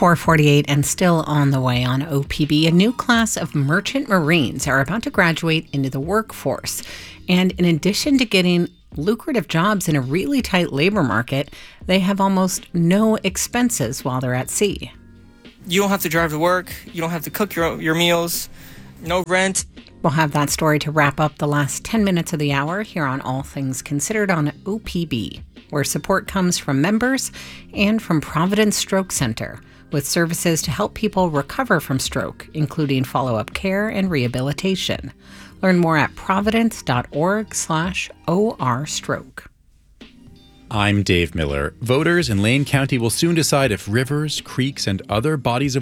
4:48 and still on the way on OPB. A new class of merchant Marines are about to graduate into the workforce. And in addition to getting lucrative jobs in a really tight labor market, they have almost no expenses while they're at sea. You don't have to drive to work. You don't have to cook your meals. No rent. We'll have that story to wrap up the last 10 minutes of the hour here on All Things Considered on OPB, where support comes from members and from Providence Stroke Center, with services to help people recover from stroke, including follow-up care and rehabilitation. Learn more at providence.org/ORstroke. I'm Dave Miller. Voters in Lane County will soon decide if rivers, creeks, and other bodies of